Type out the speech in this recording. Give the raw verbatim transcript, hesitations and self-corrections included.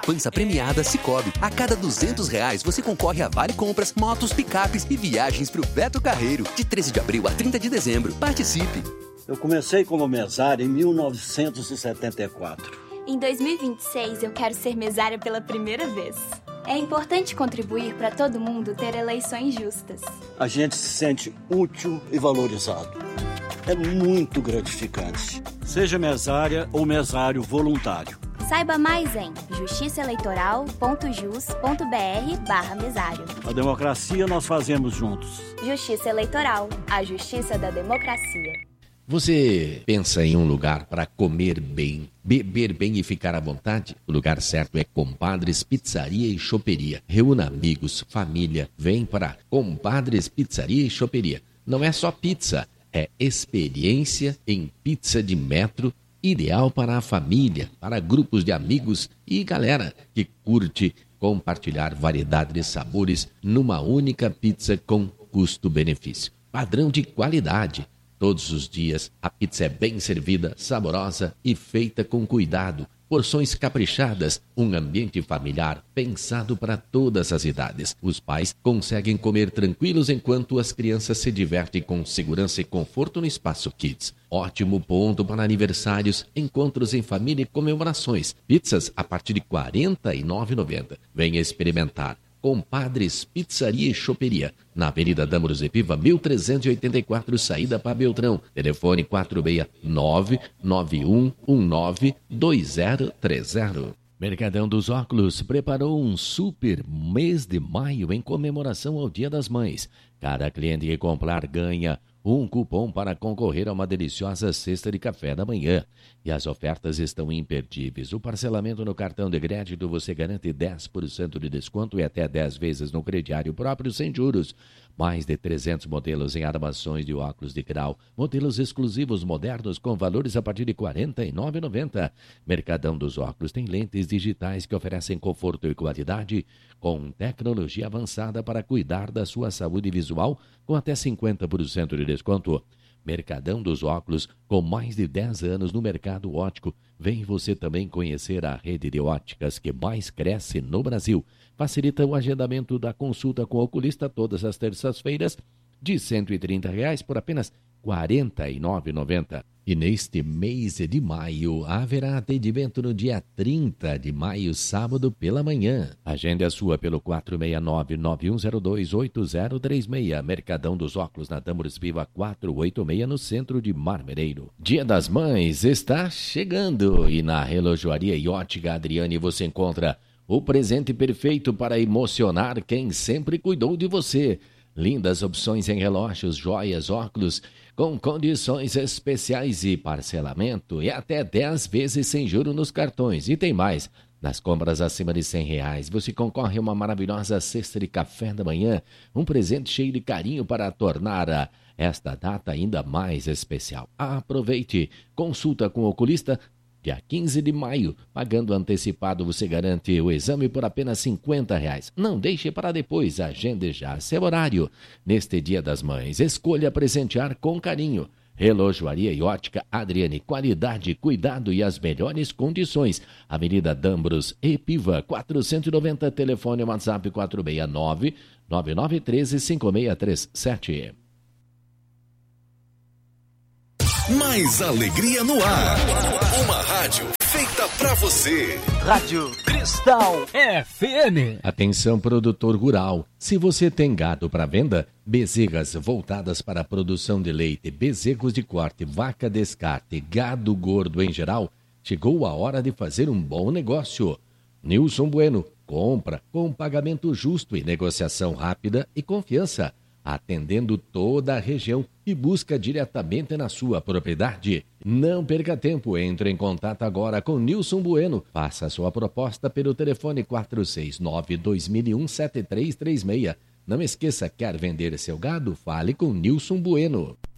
poupança premiada Sicoob. A cada duzentos reais você concorre a vale compras, motos, picapes e viagens pro Beto Carreiro. De treze de abril a trinta de dezembro. Participe! Eu comecei como mesário em mil novecentos e setenta e quatro. Em dois mil e vinte e seis eu quero ser mesária pela primeira vez. É importante contribuir para todo mundo ter eleições justas. A gente se sente útil e valorizado. É muito gratificante. Seja mesária ou mesário voluntário. Saiba mais em justiçaeleitoral.jus.br barra mesário. A democracia nós fazemos juntos. Justiça Eleitoral, a justiça da democracia. Você pensa em um lugar para comer bem, beber bem e ficar à vontade? O lugar certo é Compadres Pizzaria e Choperia. Reúna amigos, família, vem para Compadres Pizzaria e Choperia. Não é só pizza, é experiência em pizza de metro, ideal para a família, para grupos de amigos e galera que curte compartilhar variedade de sabores numa única pizza com custo-benefício. Padrão de qualidade. Todos os dias a pizza é bem servida, saborosa e feita com cuidado. Porções caprichadas, um ambiente familiar pensado para todas as idades. Os pais conseguem comer tranquilos enquanto as crianças se divertem com segurança e conforto no espaço Kids. Ótimo ponto para aniversários, encontros em família e comemorações. Pizzas a partir de quarenta e nove reais e noventa centavos. Venha experimentar. Compadres Pizzaria e Choperia, na Avenida Dâmaros de Piva, mil trezentos e oitenta e quatro, saída para Beltrão. Telefone quatro seis nove nove um um nove dois zero três zero. Mercadão dos Óculos preparou um super mês de maio em comemoração ao Dia das Mães. Cada cliente que comprar ganha um cupom para concorrer a uma deliciosa cesta de café da manhã. E as ofertas estão imperdíveis. O parcelamento no cartão de crédito você garante dez por cento de desconto e até dez vezes no crediário próprio sem juros. Mais de trezentos modelos em armações de óculos de grau. Modelos exclusivos modernos com valores a partir de quarenta e nove reais e noventa centavos. Mercadão dos Óculos tem lentes digitais que oferecem conforto e qualidade com tecnologia avançada para cuidar da sua saúde visual com até cinquenta por cento de desconto. Mercadão dos Óculos, com mais de dez anos no mercado óptico. Vem você também conhecer a rede de óticas que mais cresce no Brasil. Facilita o agendamento da consulta com o oculista todas as terças-feiras, de cento e trinta reais por apenas quarenta e nove reais e noventa centavos. E neste mês de maio, haverá atendimento no dia trinta de maio, sábado pela manhã. Agende a sua pelo quatro seis nove, nove um zero dois, oito zero três seis. Mercadão dos Óculos na Dâmaros Viva quatrocentos e oitenta e seis, no centro de Marmereiro. Dia das Mães está chegando e na Relojoaria e Ótica Adriane você encontra o presente perfeito para emocionar quem sempre cuidou de você. Lindas opções em relógios, joias, óculos, com condições especiais e parcelamento e até dez vezes sem juros nos cartões. E tem mais, nas compras acima de cem reais, você concorre a uma maravilhosa cesta de café da manhã, um presente cheio de carinho para tornar a esta data ainda mais especial. Aproveite, consulta com o oculista. Dia quinze de maio, pagando antecipado, você garante o exame por apenas cinquenta reais. Não deixe para depois, agende já seu horário. Neste Dia das Mães, escolha presentear com carinho. Relojoaria e Ótica Adriane, qualidade, cuidado e as melhores condições. Avenida Dâmaros e Piva, quatrocentos e noventa, telefone WhatsApp quatro seis nove, nove nove um três, cinco seis três sete. Mais alegria no ar. Uma rádio feita pra você. Rádio Cristal F M. Atenção, produtor rural. Se você tem gado para venda, bezerras voltadas para a produção de leite, bezerros de corte, vaca descarte, gado gordo em geral, chegou a hora de fazer um bom negócio. Nilson Bueno, compra com pagamento justo e negociação rápida e confiança, atendendo toda a região e busca diretamente na sua propriedade. Não perca tempo, entre em contato agora com Nilson Bueno. Faça sua proposta pelo telefone quatro seis nove, dois mil e um, sete três três seis. Não esqueça, quer vender seu gado? Fale com Nilson Bueno.